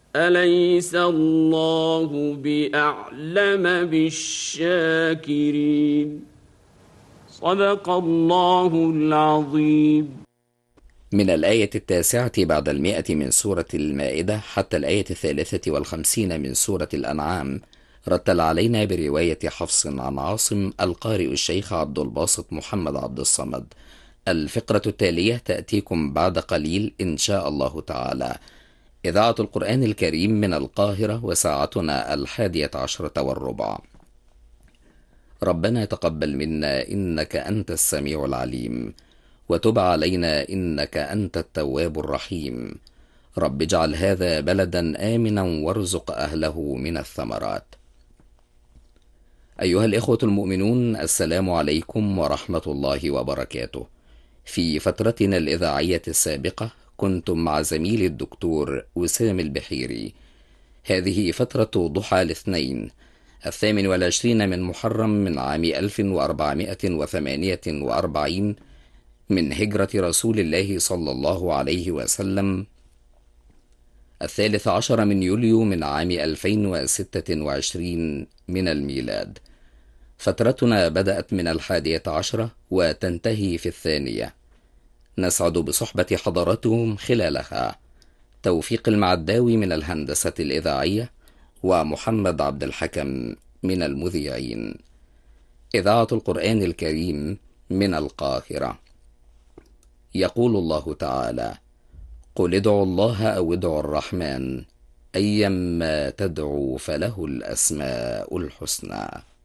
أليس الله بأعلم بالشاكرين. صدق الله العظيم. من الآية 9 بعد 100 من سورة المائدة حتى الآية 53 من سورة الأنعام، رتل علينا برواية حفص عن عاصم القارئ الشيخ عبد الباسط محمد عبد الصمد. الفقرة التالية تأتيكم بعد قليل إن شاء الله تعالى. إذاعة القرآن الكريم من القاهرة، وساعتنا 11:15. ربنا تقبل منا إنك أنت السميع العليم، وتب علينا إنك أنت التواب الرحيم. رب اجعل هذا بلدا آمنا وارزق أهله من الثمرات. أيها الإخوة المؤمنون، السلام عليكم ورحمة الله وبركاته. في فترتنا الإذاعية السابقة كنتم مع زميلي الدكتور وسام البحيري. هذه فترة ضحى الاثنين 28 من محرم من عام 1448 من هجرة رسول الله صلى الله عليه وسلم، 13 من يوليو من عام 2026 من الميلاد. فترتنا بدأت من 11 وتنتهي في 2. نسعد بصحبة حضراتكم خلالها. توفيق المعداوي من الهندسة الإذاعية، ومحمد عبد الحكم من المذيعين. إذاعة القرآن الكريم من القاهرة. يقول الله تعالى: قل ادعوا الله أو ادعوا الرحمن أيما تدعوا فله الأسماء الحسنى.